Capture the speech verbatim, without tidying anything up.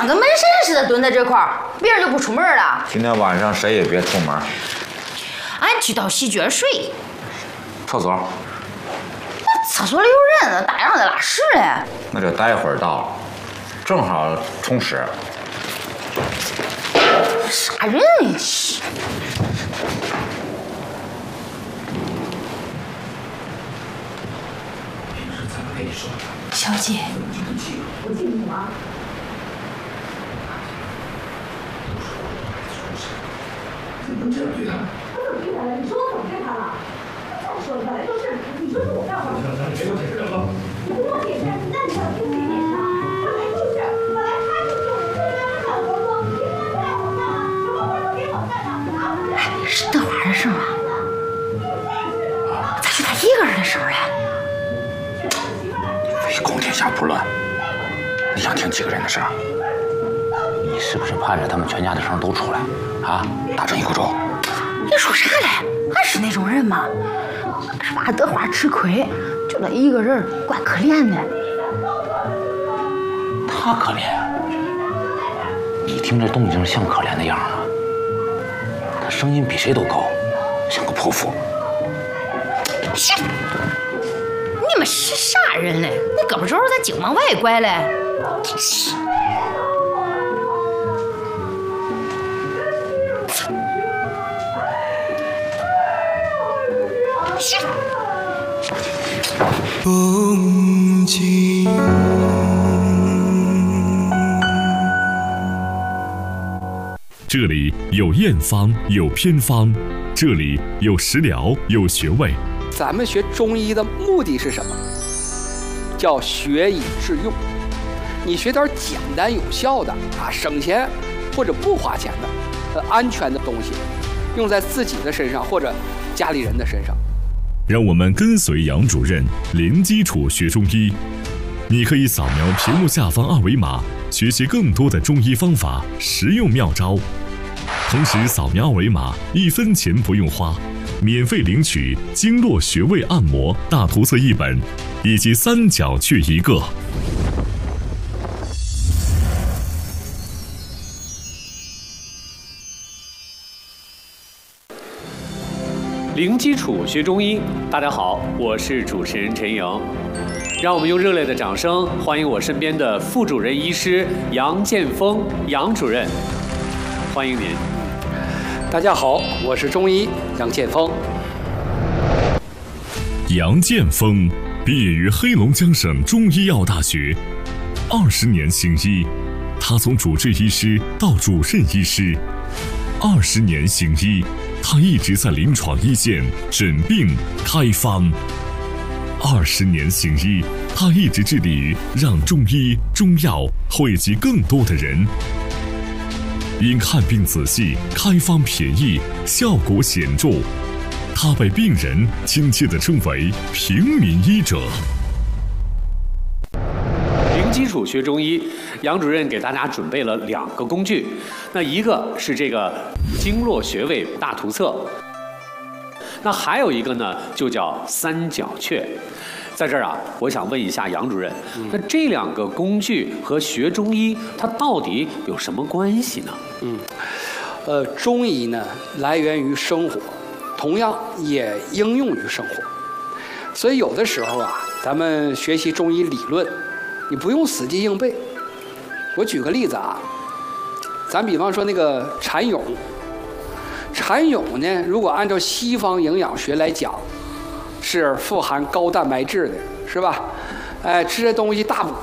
像个门神似的蹲在这块儿，别人就不出门了。 今天晚上谁也别出门。 俺去到洗脚水。 厕所。 那厕所里有人，大样在拉屎嘞。 那就待会儿到，正好冲屎。 啥人呀？小姐，我进去吗？ 你能这样对他？我怎么对他了？你说我怎么对他了？再说了，本来就是，你说是我干活。你别给我解释了吗？你不用解释，那你想听谁解释啊？本来就是，本来他就是我这边的好工作，凭什么在我干啊？什么活都给我干呢？ 哎，是德华的事吗？咋是他一个人的事儿嘞？ 唯恐天下不乱，你想听几个人的事儿？你是不是盼着他们全家的声都出来啊？打成一锅粥？ 你说啥嘞？俺是那种人吗？是怕德华吃亏，就他一个人，怪可怜的。 他可怜？你听这动静像可怜的样吗？他声音比谁都高，像个泼妇。 是。你们是啥人嘞？那胳膊肘咋净往外拐嘞？ 风景。 这里有验方，有偏方，这里有食疗，有穴位。 咱们学中医的目的是什么？叫学以致用。你学点简单有效的啊，省钱或者不花钱的、呃安全的东西，用在自己的身上或者家里人的身上。 让我们跟随杨主任零基础学中医。你可以扫描屏幕下方二维码，学习更多的中医方法、实用妙招。同时扫描二维码，一分钱不用花。免费领取经络穴位按摩大图册一本，以及三角穴一个。 零基础学中医，大家好，我是主持人陈莹。让我们用热烈的掌声欢迎我身边的副主任医师杨建峰杨主任，欢迎您。 大家好，我是中医杨建峰。 杨建峰毕业于黑龙江省中医药大学，二十年行医，他从主治医师到主任医师，二十年行医，他一直在临床一线诊病开方。二十年行医，他一直致力于让中医中药惠及更多的人。因看病仔细，开方便宜，效果显著，他被病人亲切地称为平民医者。 零基础学中医，杨主任给大家准备了两个工具，那一个是这个经络穴位大图册，那还有一个呢就叫三角穴。在这儿啊，我想问一下杨主任，那这两个工具和学中医它到底有什么关系呢？ 嗯，呃，中医呢来源于生活，同样也应用于生活，所以有的时候啊，咱们学习中医理论，你不用死记硬背。我举个例子啊，咱比方说那个蚕蛹，蚕蛹呢，如果按照西方营养学来讲，是富含高蛋白质的，是吧？哎，吃这东西大补